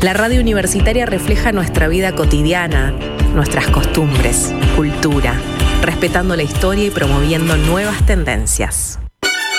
La radio universitaria refleja nuestra vida cotidiana, nuestras costumbres, cultura, respetando la historia y promoviendo nuevas tendencias.